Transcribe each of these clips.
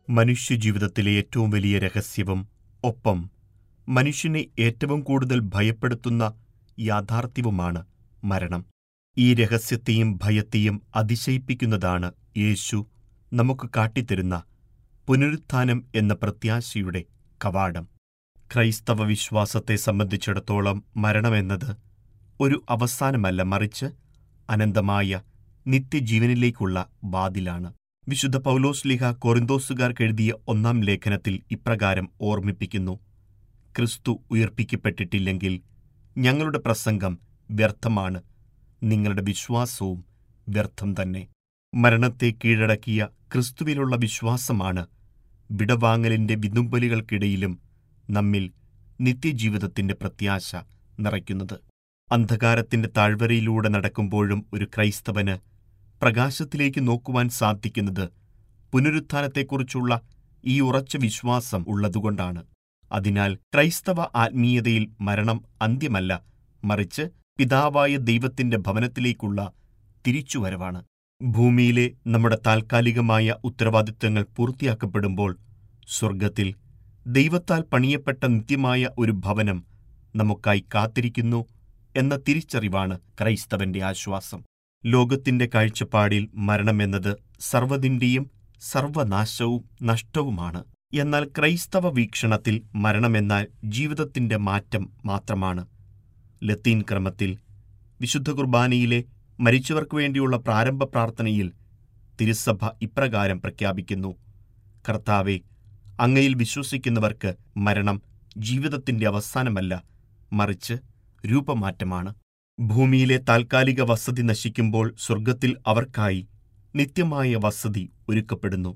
മനുഷ്യജീവിതത്തിലെ ഏറ്റവും വലിയ രഹസ്യവും ഒപ്പം മനുഷ്യനെ ഏറ്റവും കൂടുതൽ ഭയപ്പെടുത്തുന്ന യാഥാർത്ഥ്യവുമാണ് മരണം. ഈ രഹസ്യത്തെയും ഭയത്തെയും അതിശയിപ്പിക്കുന്നതാണ് യേശു നമുക്ക് കാട്ടിത്തരുന്ന പുനരുത്ഥാനം എന്ന പ്രത്യാശയുടെ കവാടം. ക്രൈസ്തവ വിശ്വാസത്തെ സംബന്ധിച്ചിടത്തോളം മരണമെന്നത് ഒരു അവസാനമല്ല, മറിച്ച് അനന്തമായ നിത്യജീവനിലേക്കുള്ള വാതിലാണ്. വിശുദ്ധ പൗലോസ്ലീഹ കൊരിന്തോസുകാർക്കെഴുതിയ 1-ാം ലേഖനത്തിൽ ഇപ്രകാരം ഓർമ്മിപ്പിക്കുന്നു: ക്രിസ്തു ഉയിർപ്പിക്കപ്പെട്ടിട്ടില്ലെങ്കിൽ ഞങ്ങളുടെ പ്രസംഗം വ്യർത്ഥമാണ്, നിങ്ങളുടെ വിശ്വാസവും വ്യർത്ഥം തന്നെ. മരണത്തെ കീഴടക്കിയ ക്രിസ്തുവിലുള്ള വിശ്വാസമാണ് വിടവാങ്ങലിന്റെ വിതുമ്പലുകൾക്കിടയിലും നമ്മിൽ നിത്യജീവിതത്തിന്റെ പ്രത്യാശ നിറയ്ക്കുന്നത്. അന്ധകാരത്തിന്റെ താഴ്വരയിലൂടെ നടക്കുമ്പോഴും ഒരു ക്രൈസ്തവന് പ്രകാശത്തിലേക്ക് നോക്കുവാൻ സാധിക്കുന്നത് പുനരുത്ഥാനത്തെക്കുറിച്ചുള്ള ഈ ഉറച്ച വിശ്വാസം ഉള്ളതുകൊണ്ടാണ്. അതിനാൽ ക്രൈസ്തവ ആത്മീയതയിൽ മരണം അന്ത്യമല്ല, മറിച്ച് പിതാവായ ദൈവത്തിന്റെ ഭവനത്തിലേക്കുള്ള തിരിച്ചുവരവാണ്. ഭൂമിയിലെ നമ്മുടെ താൽക്കാലികമായ ഉത്തരവാദിത്തങ്ങൾ പൂർത്തിയാക്കപ്പെടുമ്പോൾ സ്വർഗത്തിൽ ദൈവത്താൽ പണിയപ്പെട്ട നിത്യമായ ഒരു ഭവനം നമുക്കായി കാത്തിരിക്കുന്നു എന്ന തിരിച്ചറിവാണ് ക്രൈസ്തവന്റെ ആശ്വാസം. ലോകത്തിന്റെ കാഴ്ചപ്പാടിൽ മരണമെന്നത് സർവ്വതിന്റെയും സർവനാശവും നഷ്ടവുമാണ്. എന്നാൽ ക്രൈസ്തവ വീക്ഷണത്തിൽ മരണമെന്നാൽ ജീവിതത്തിന്റെ മാറ്റം മാത്രമാണ്. ലത്തീൻ ക്രമത്തിൽ വിശുദ്ധ കുർബാനയിലെ മരിച്ചവർക്കു വേണ്ടിയുള്ള പ്രാരംഭ പ്രാർത്ഥനയിൽ തിരുസഭ ഇപ്രകാരം പ്രഖ്യാപിക്കുന്നു: കർത്താവേ, അങ്ങയിൽ വിശ്വസിക്കുന്നവർക്ക് മരണം ജീവിതത്തിന്റെ അവസാനമല്ല, മറിച്ച് രൂപമാറ്റമാണ്. ഭൂമിയിലെ താൽക്കാലിക വസതി നശിക്കുമ്പോൾ സ്വർഗത്തിൽ അവർക്കായി നിത്യമായ വസതി ഒരുക്കപ്പെടുന്നു.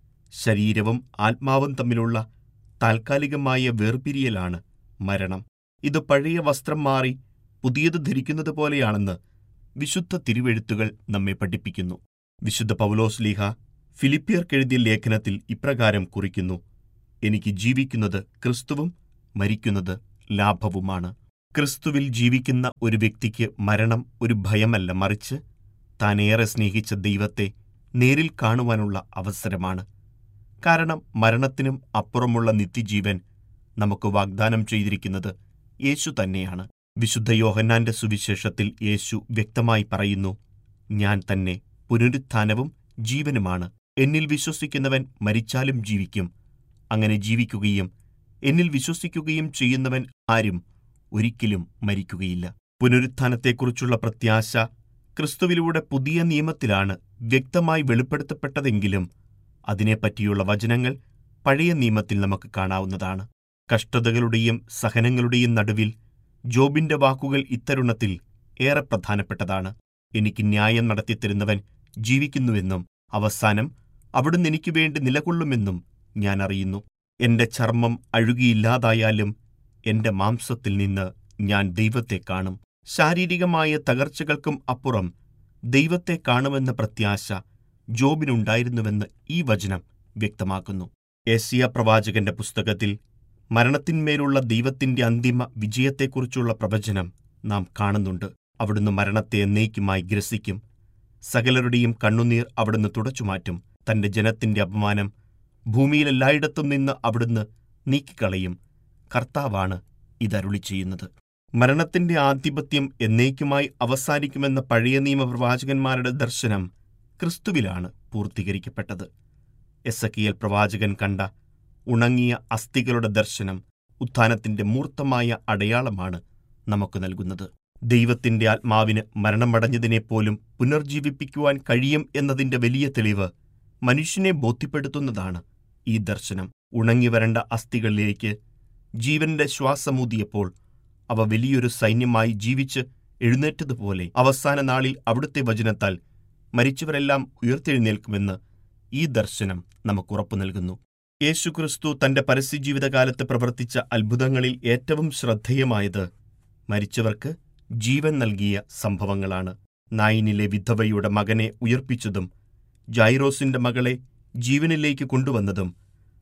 ശരീരവും ആത്മാവും തമ്മിലുള്ള താൽക്കാലികമായ വേർപിരിയലാണ് മരണം. ഇത് പഴയ വസ്ത്രം മാറി പുതിയത് ധരിക്കുന്നത് പോലെയാണെന്ന് വിശുദ്ധ തിരുവെഴുത്തുകൾ നമ്മെ പഠിപ്പിക്കുന്നു. വിശുദ്ധ പൗലോസ്ലീഹ ഫിലിപ്പിയർക്കെഴുതിയ ലേഖനത്തിൽ ഇപ്രകാരം കുറിക്കുന്നു: എനിക്ക് ജീവിക്കുന്നത് ക്രിസ്തുവും മരിക്കുന്നത് ലാഭവുമാണ്. ക്രിസ്തുവിൽ ജീവിക്കുന്ന ഒരു വ്യക്തിക്ക് മരണം ഒരു ഭയമല്ല, മറിച്ച് താൻ ഏറെ സ്നേഹിച്ച ദൈവത്തെ നേരിൽ കാണുവാനുള്ള അവസരമാണ്. കാരണം മരണത്തിനും അപ്പുറമുള്ള നിത്യജീവൻ നമുക്ക് വാഗ്ദാനം ചെയ്തിരിക്കുന്നത് യേശു തന്നെയാണ്. വിശുദ്ധ യോഹന്നാന്റെ സുവിശേഷത്തിൽ യേശു വ്യക്തമായി പറയുന്നു: ഞാൻ തന്നെ പുനരുത്ഥാനവും ജീവനുമാണ്. എന്നിൽ വിശ്വസിക്കുന്നവൻ മരിച്ചാലും ജീവിക്കും. അങ്ങനെ ജീവിക്കുകയും എന്നിൽ വിശ്വസിക്കുകയും ചെയ്യുന്നവൻ ആരും ഒരിക്കലും മരിക്കുകയില്ല. പുനരുത്ഥാനത്തെക്കുറിച്ചുള്ള പ്രത്യാശ ക്രിസ്തുവിലൂടെ പുതിയ നിയമത്തിലാണ് വ്യക്തമായി വെളിപ്പെടുത്തപ്പെട്ടതെങ്കിലും അതിനെപ്പറ്റിയുള്ള വചനങ്ങൾ പഴയ നിയമത്തിൽ നമുക്ക് കാണാവുന്നതാണ്. കഷ്ടതകളുടെയും സഹനങ്ങളുടെയും നടുവിൽ ജോബിന്റെ വാക്കുകൾ ഇത്തരുണത്തിൽ ഏറെ പ്രധാനപ്പെട്ടതാണ്: എനിക്ക് ന്യായം നടത്തിത്തരുന്നവൻ ജീവിക്കുന്നുവെന്നും അവസാനം അവിടുന്ന് എനിക്ക് വേണ്ടി നിലകൊള്ളുമെന്നും ഞാൻ അറിയുന്നു. എന്റെ ചർമ്മം അഴുകിയില്ലാതായാലും എന്റെ മാംസത്തിൽ നിന്ന് ഞാൻ ദൈവത്തെ കാണും. ശാരീരികമായ തകർച്ചകൾക്കും അപ്പുറം ദൈവത്തെ കാണുമെന്ന പ്രത്യാശ ജോബിനുണ്ടായിരുന്നുവെന്ന് ഈ വചനം വ്യക്തമാക്കുന്നു. യെശയ്യാ പ്രവാചകന്റെ പുസ്തകത്തിൽ മരണത്തിന്മേലുള്ള ദൈവത്തിന്റെ അന്തിമ വിജയത്തെക്കുറിച്ചുള്ള പ്രവചനം നാം കാണുന്നുണ്ട്. അവിടുന്ന് മരണത്തെ എന്നേക്കുമായി ഗ്രസിക്കും. സകലരുടെയും കണ്ണുനീർ അവിടുന്ന് തുടച്ചുമാറ്റും. തന്റെ ജനത്തിന്റെ അപമാനം ഭൂമിയിലെല്ലായിടത്തും നിന്ന് അവിടുന്ന് നീക്കിക്കളയും. കർത്താവാണ് ഇതരുളി ചെയ്യുന്നത്. മരണത്തിന്റെ ആധിപത്യം എന്നേക്കുമായി അവസാനിക്കുമെന്ന പഴയ നിയമ പ്രവാചകന്മാരുടെ ദർശനം ക്രിസ്തുവിലാണ് പൂർത്തീകരിക്കപ്പെട്ടത്. എസെക്കിയേൽ പ്രവാചകൻ കണ്ട ഉണങ്ങിയ അസ്ഥികളുടെ ദർശനം ഉത്ഥാനത്തിന്റെ മൂർത്തമായ അടയാളമാണ് നമുക്ക് നൽകുന്നത്. ദൈവത്തിന്റെ ആത്മാവിന് മരണമടഞ്ഞതിനെപ്പോലും പുനർജീവിപ്പിക്കുവാൻ കഴിയും എന്നതിന്റെ വലിയ തെളിവ് മനുഷ്യനെ ബോധ്യപ്പെടുത്തുന്നതാണ് ഈ ദർശനം. ഉണങ്ങിവരണ്ട അസ്ഥികളിലേക്ക് ജീവന്റെ ശ്വാസമൂതിയപ്പോൾ അവ വലിയൊരു സൈന്യമായി ജീവിച്ച് എഴുന്നേറ്റതുപോലെ അവസാന നാളിൽ അവിടുത്തെ വചനത്താൽ മരിച്ചവരെല്ലാം ഉയർത്തെഴുന്നേൽക്കുമെന്ന് ഈ ദർശനം നമുക്കുറപ്പു നൽകുന്നു. യേശുക്രിസ്തു തന്റെ പരസ്യജീവിതകാലത്ത് പ്രവർത്തിച്ച അത്ഭുതങ്ങളിൽ ഏറ്റവും ശ്രദ്ധേയമായത് മരിച്ചവർക്ക് ജീവൻ നൽകിയ സംഭവങ്ങളാണ്. നായിനിലെ വിധവയുടെ മകനെ ഉയർപ്പിച്ചതും ജൈറോസിന്റെ മകളെ ജീവനിലേക്ക് കൊണ്ടുവന്നതും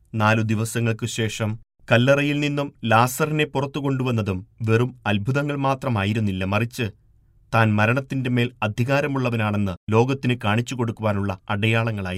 4 ദിവസങ്ങൾക്കു ശേഷം കല്ലറയിൽ നിന്നും ലാസറിനെ പുറത്തു കൊണ്ടുവന്നതും വെറും അത്ഭുതങ്ങൾ മാത്രമായിരുന്നില്ല, മറിച്ച് താൻ മരണത്തിന്റെ മേൽ അധികാരമുള്ളവനാണെന്ന് ലോകത്തിന് കാണിച്ചു കൊടുക്കുവാനുള്ള അടയാളങ്ങളായിരുന്നു.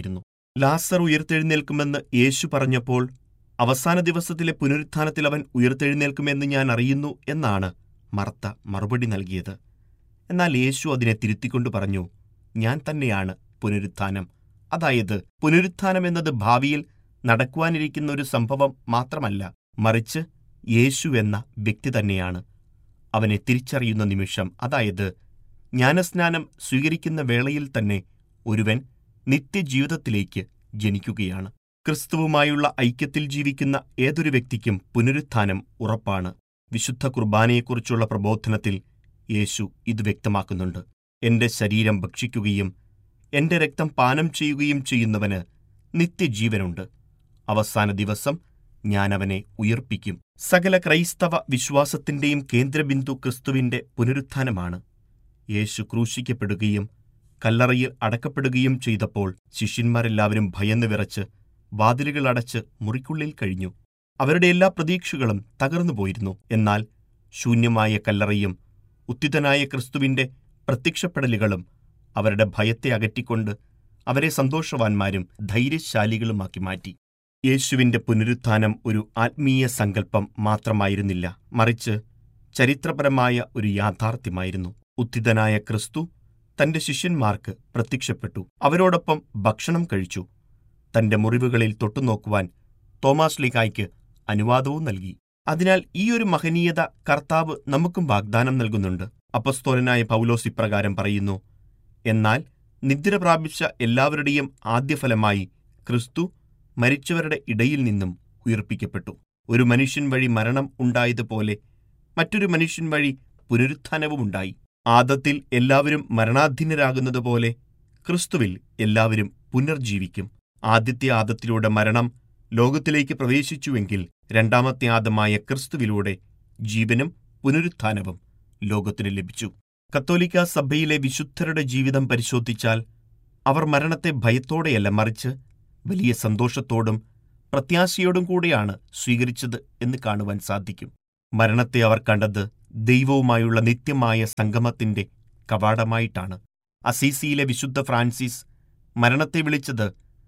ലാസർ ഉയിർത്തെഴുന്നേൽക്കുമെന്ന് യേശു പറഞ്ഞപ്പോൾ അവസാന ദിവസത്തിലെ പുനരുത്ഥാനത്തിൽ അവൻ ഉയിർത്തെഴുന്നേൽക്കുമെന്ന് ഞാൻ അറിയുന്നു എന്നാണ് മർത്ത മറുപടി നൽകിയത്. എന്നാൽ യേശു അതിനെ തിരുത്തിക്കൊണ്ട് പറഞ്ഞു, ഞാൻ തന്നെയാണ് പുനരുത്ഥാനം. അതായത് പുനരുത്ഥാനം എന്നത് ഭാവിയിൽ നടക്കുവാനിരിക്കുന്ന ഒരു സംഭവം മാത്രമല്ല, മറിച്ച് യേശു എന്ന വ്യക്തി തന്നെയാണ്. അവനെ തിരിച്ചറിയുന്ന നിമിഷം, അതായത് ജ്ഞാനസ്നാനം സ്വീകരിക്കുന്ന വേളയിൽ തന്നെ ഒരുവൻ നിത്യജീവിതത്തിലേക്ക് ജനിക്കുകയാണ്. ക്രിസ്തുവുമായുള്ള ഐക്യത്തിൽ ജീവിക്കുന്ന ഏതൊരു വ്യക്തിക്കും പുനരുത്ഥാനം ഉറപ്പാണ്. വിശുദ്ധ കുർബാനയെക്കുറിച്ചുള്ള പ്രബോധനത്തിൽ യേശു ഇത് വ്യക്തമാക്കുന്നുണ്ട്. എന്റെ ശരീരം ഭക്ഷിക്കുകയും എന്റെ രക്തം പാനം ചെയ്യുകയും ചെയ്യുന്നവന് നിത്യജീവനുണ്ട്. അവസാന ദിവസം ഞാൻ അവനെ ഉയിർപ്പിക്കും. സകല ക്രൈസ്തവ വിശ്വാസത്തിന്റെയും കേന്ദ്രബിന്ദു ക്രിസ്തുവിന്റെ പുനരുത്ഥാനമാണ്. യേശു ക്രൂശിക്കപ്പെടുകയും കല്ലറയിൽ അടക്കപ്പെടുകയും ചെയ്തപ്പോൾ ശിഷ്യന്മാരെല്ലാവരും ഭയന്ന് വിറച്ച് വാതിലുകൾ അടച്ച് മുറിക്കുള്ളിൽ കഴിഞ്ഞു. അവരുടെ എല്ലാ പ്രതീക്ഷകളും തകർന്നുപോയിരുന്നു. എന്നാൽ ശൂന്യമായ കല്ലറയും ഉത്ഥിതനായ ക്രിസ്തുവിന്റെ പ്രത്യക്ഷപ്പെടലുകളും അവരുടെ ഭയത്തെ അകറ്റിക്കൊണ്ട് അവരെ സന്തോഷവാന്മാരും ധൈര്യശാലികളുമാക്കി മാറ്റി. യേശുവിന്റെ പുനരുത്ഥാനം ഒരു ആത്മീയ സങ്കല്പം മാത്രമായിരുന്നില്ല, മറിച്ച് ചരിത്രപരമായ ഒരു യാഥാർത്ഥ്യമായിരുന്നു. ഉത്ഥിതനായ ക്രിസ്തു തന്റെ ശിഷ്യന്മാർക്ക് പ്രത്യക്ഷപ്പെട്ടു. അവരോടൊപ്പം ഭക്ഷണം കഴിച്ചു. തന്റെ മുറിവുകളിൽ തൊട്ടുനോക്കുവാൻ തോമാസ് ലീഹായ്ക്ക് അനുവാദവും നൽകി. അതിനാൽ ഈ ഒരു മഹനീയത കർത്താവ് നമുക്കും വാഗ്ദാനം നൽകുന്നുണ്ട്. അപ്പസ്തോലനായ പൗലോസ് ഇപ്രകാരം പറയുന്നു, എന്നാൽ നിദ്ര പ്രാപിച്ച എല്ലാവരുടെയും ആദ്യഫലമായി ക്രിസ്തു മരിച്ചവരുടെ ഇടയിൽ നിന്നും ഉയിർപ്പിക്കപ്പെട്ടു. ഒരു മനുഷ്യൻ വഴി മരണം ഉണ്ടായതുപോലെ മറ്റൊരു മനുഷ്യൻ വഴി പുനരുത്ഥാനവുമുണ്ടായി. ആദത്തിൽ എല്ലാവരും മരണാധീനരാകുന്നതുപോലെ ക്രിസ്തുവിൽ എല്ലാവരും പുനർജീവിക്കും. ആദ്യത്തെ ആദത്തിലൂടെ മരണം ലോകത്തിലേക്ക് പ്രവേശിച്ചുവെങ്കിൽ രണ്ടാമത്തെ ആദമായ ക്രിസ്തുവിലൂടെ ജീവനും പുനരുത്ഥാനവും ലോകത്തിന് ലഭിച്ചു. കത്തോലിക്കാ സഭയിലെ വിശുദ്ധരുടെ ജീവിതം പരിശോധിച്ചാൽ അവർ മരണത്തെ ഭയത്തോടെയല്ല, മറിച്ച് വലിയ സന്തോഷത്തോടും പ്രത്യാശയോടും കൂടെയാണ് സ്വീകരിച്ചത് എന്ന് കാണുവാൻ സാധിക്കും. മരണത്തെ അവർ കണ്ടത് ദൈവവുമായുള്ള നിത്യമായ സംഗമത്തിന്റെ കവാടമായിട്ടാണ്. അസീസിയിലെ വിശുദ്ധ ഫ്രാൻസിസ് മരണത്തെ വിളിച്ചത്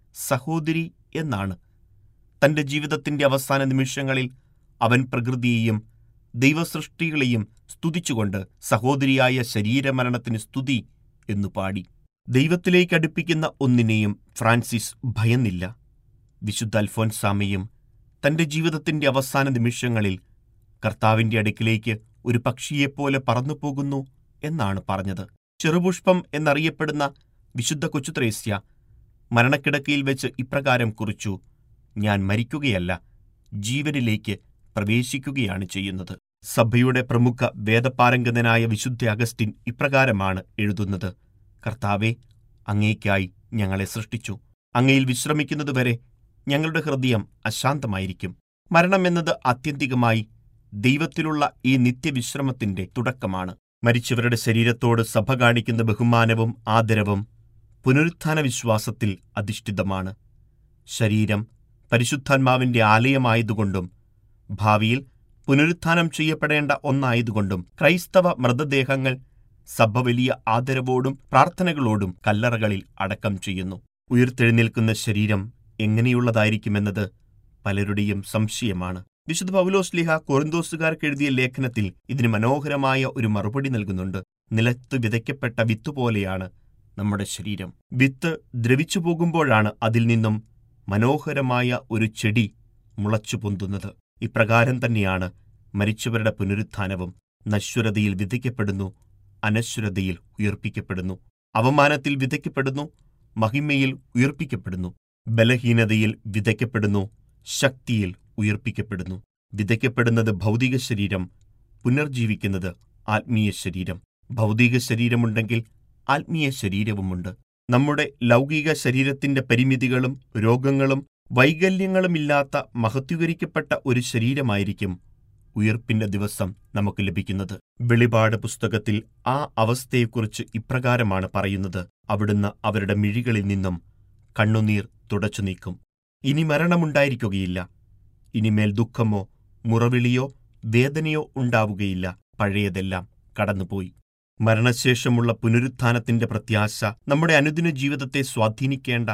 സഹോദരി എന്നാണ്. തന്റെ ജീവിതത്തിന്റെ അവസാന നിമിഷങ്ങളിൽ അവൻ പ്രകൃതിയെയും ദൈവസൃഷ്ടികളെയും സ്തുതിച്ചുകൊണ്ട് സഹോദരിയായ ശരീരമരണത്തിന് സ്തുതി എന്നു പാടി. ദൈവത്തിലേക്ക് അടുപ്പിക്കുന്ന ഒന്നിനെയും ഫ്രാൻസിസ് ഭയന്നില്ല. വിശുദ്ധ അൽഫോൻസാമയും തന്റെ ജീവിതത്തിന്റെ അവസാന നിമിഷങ്ങളിൽ കർത്താവിന്റെ അടുക്കിലേക്ക് ഒരു പക്ഷിയെപ്പോലെ പറന്നുപോകുന്നു എന്നാണ് പറഞ്ഞത്. ചെറുപുഷ്പം എന്നറിയപ്പെടുന്ന വിശുദ്ധ കൊച്ചുത്രേസ്യ മരണക്കിടക്കയിൽ വെച്ച് ഇപ്രകാരം കുറിച്ചു, ഞാൻ മരിക്കുകയല്ല, ജീവനിലേക്ക് പ്രവേശിക്കുകയാണ് ചെയ്യുന്നത്. സഭയുടെ പ്രമുഖ വേദപാരംഗതനായ വിശുദ്ധ അഗസ്റ്റിൻ ഇപ്രകാരമാണ് എഴുതുന്നത്, കർത്താവേ, അങ്ങേയ്ക്കായി ഞങ്ങളെ സൃഷ്ടിച്ചു. അങ്ങയിൽ വിശ്രമിക്കുന്നതുവരെ ഞങ്ങളുടെ ഹൃദയം അശാന്തമായിരിക്കും. മരണമെന്നത് ആത്യന്തികമായി ദൈവത്തിലുള്ള ഈ നിത്യവിശ്രമത്തിന്റെ തുടക്കമാണ്. മരിച്ചവരുടെ ശരീരത്തോട് സഭ കാണിക്കുന്ന ബഹുമാനവും ആദരവും പുനരുത്ഥാന വിശ്വാസത്തിൽ അധിഷ്ഠിതമാണ്. ശരീരം പരിശുദ്ധാത്മാവിന്റെ ആലയമായതുകൊണ്ടും ഭാവിയിൽ പുനരുത്ഥാനം ചെയ്യപ്പെടേണ്ട ഒന്നായതുകൊണ്ടും ക്രൈസ്തവ മൃതദേഹങ്ങൾ സഭ വലിയ ആദരവോടും പ്രാർത്ഥനകളോടും കല്ലറകളിൽ അടക്കം ചെയ്യുന്നു. ഉയിർത്തെഴുന്നേൽക്കുന്ന ശരീരം എങ്ങനെയുള്ളതായിരിക്കുമെന്നത് പലരുടെയും സംശയമാണ്. വിശുദ്ധ പൗലോസ് ലീഹ കൊറിന്തോസുകാർക്ക് എഴുതിയ ലേഖനത്തിൽ ഇതിന് മനോഹരമായ ഒരു മറുപടി നൽകുന്നുണ്ട്. നിലത്ത് വിതയ്ക്കപ്പെട്ട വിത്തുപോലെയാണ് നമ്മുടെ ശരീരം. വിത്ത് ദ്രവിച്ചു പോകുമ്പോഴാണ് അതിൽ നിന്നും മനോഹരമായ ഒരു ചെടി മുളച്ചു പൊന്തുന്നത്. ഇപ്രകാരം തന്നെയാണ് മരിച്ചവരുടെ പുനരുത്ഥാനവും. നശ്വരതയിൽ വിതയ്ക്കപ്പെടുന്നു, അനശ്വരതയിൽ ഉയർപ്പിക്കപ്പെടുന്നു. അവമാനത്തിൽ വിതയ്ക്കപ്പെടുന്നു, മഹിമയിൽ ഉയർപ്പിക്കപ്പെടുന്നു. ബലഹീനതയിൽ വിതയ്ക്കപ്പെടുന്നു, ശക്തിയിൽ ഉയർപ്പിക്കപ്പെടുന്നു. വിതയ്ക്കപ്പെടുന്നത് ഭൗതിക ശരീരം, പുനർജീവിക്കുന്നത് ആത്മീയ ശരീരം. ഭൗതിക ശരീരമുണ്ടെങ്കിൽ ആത്മീയ ശരീരവുമുണ്ട്. നമ്മുടെ ലൗകിക ശരീരത്തിന്റെ പരിമിതികളും രോഗങ്ങളും വൈകല്യങ്ങളുമില്ലാത്ത മഹത്വീകരിക്കപ്പെട്ട ഒരു ശരീരമായിരിക്കും ഉയിർപ്പിന്റെ ദിവസം നമുക്ക് ലഭിക്കുന്നത്. വെളിപാട് പുസ്തകത്തിൽ ആ അവസ്ഥയെക്കുറിച്ച് ഇപ്രകാരമാണ് പറയുന്നത്, അവിടുന്ന് അവരുടെ മിഴികളിൽ നിന്നും കണ്ണുനീർ തുടച്ചു നീക്കും. ഇനി മരണമുണ്ടായിരിക്കുകയില്ല. ഇനിമേൽ ദുഃഖമോ മുറവിളിയോ വേദനയോ ഉണ്ടാവുകയില്ല. പഴയതെല്ലാം കടന്നുപോയി. മരണശേഷമുള്ള പുനരുത്ഥാനത്തിന്റെ പ്രത്യാശ നമ്മുടെ അനുദിന ജീവിതത്തെ സ്വാധീനിക്കേണ്ട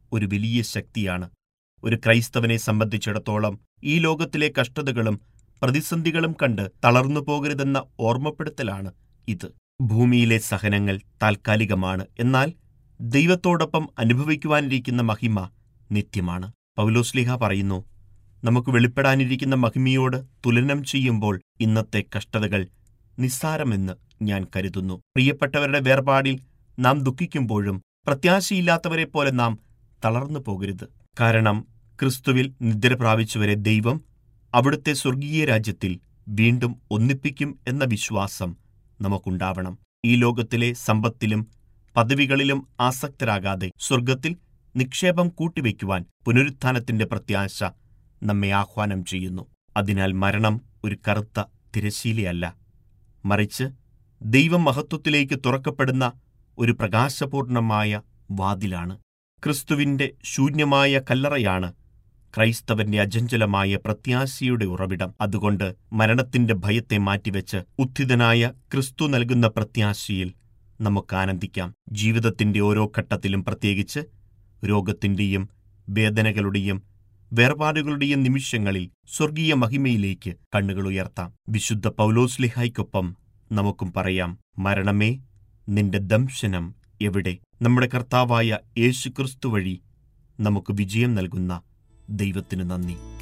ഒരു വലിയ ശക്തിയാണ്. ഒരു ക്രൈസ്തവനെ സംബന്ധിച്ചിടത്തോളം ഈ ലോകത്തിലെ കഷ്ടതകളും പ്രതിസന്ധികളും കണ്ട് തളർന്നു പോകരുതെന്ന ഓർമ്മപ്പെടുത്തലാണ് ഇത്. ഭൂമിയിലെ സഹനങ്ങൾ താൽക്കാലികമാണ്, എന്നാൽ ദൈവത്തോടൊപ്പം അനുഭവിക്കുവാനിരിക്കുന്ന മഹിമ നിത്യമാണ്. പൗലോസ്ലീഹ പറയുന്നു, നമുക്ക് വെളിപ്പെടാനിരിക്കുന്ന മഹിമയോട് തുലനം ചെയ്യുമ്പോൾ ഇന്നത്തെ കഷ്ടതകൾ നിസ്സാരമെന്ന് ഞാൻ കരുതുന്നു. പ്രിയപ്പെട്ടവരുടെ വേർപാടിൽ നാം ദുഃഖിക്കുമ്പോഴും പ്രത്യാശയില്ലാത്തവരെ പോലെ നാം തളർന്നു പോകരുത്. കാരണം ക്രിസ്തുവിൽ നിദ്ര പ്രാപിച്ചവരെ ദൈവം അവിടുത്തെ സ്വർഗീയ രാജ്യത്തിൽ വീണ്ടും ഒന്നിപ്പിക്കും എന്ന വിശ്വാസം നമുക്കുണ്ടാവണം. ഈ ലോകത്തിലെ സമ്പത്തിലും പദവികളിലും ആസക്തരാകാതെ സ്വർഗത്തിൽ നിക്ഷേപം കൂട്ടിവെക്കുവാൻ പുനരുത്ഥാനത്തിന്റെ പ്രത്യാശ നമ്മെ ആഹ്വാനം ചെയ്യുന്നു. അതിനാൽ മരണം ഒരു കറുത്ത തിരശ്ശീലയല്ല, മറിച്ച് ദൈവമഹത്വത്തിലേക്ക് തുറക്കപ്പെടുന്ന ഒരു പ്രകാശപൂർണമായ വാതിലാണ്. ക്രിസ്തുവിന്റെ ശൂന്യമായ കല്ലറയാണ് ക്രൈസ്തവന്റെ അചഞ്ചലമായ പ്രത്യാശയുടെ ഉറവിടം. അതുകൊണ്ട് മരണത്തിന്റെ ഭയത്തെ മാറ്റിവെച്ച് ഉത്ഥിതനായ ക്രിസ്തു നൽകുന്ന പ്രത്യാശയിൽ നമുക്ക് ആനന്ദിക്കാം. ജീവിതത്തിന്റെ ഓരോ ഘട്ടത്തിലും, പ്രത്യേകിച്ച് രോഗത്തിന്റെയും വേദനകളുടെയും വേർപാടുകളുടെയും നിമിഷങ്ങളിൽ സ്വർഗീയ മഹിമയിലേക്ക് കണ്ണുകൾ ഉയർത്താം. വിശുദ്ധ പൗലോസ്ലീഹായ്ക്കൊപ്പം നമുക്കും പറയാം, മരണമേ നിന്റെ ദംശനം എവിടെ? നമ്മുടെ കർത്താവായ യേശുക്രിസ്തു വഴി നമുക്ക് വിജയം നൽകുന്ന ദൈവത്തിന് നന്ദി.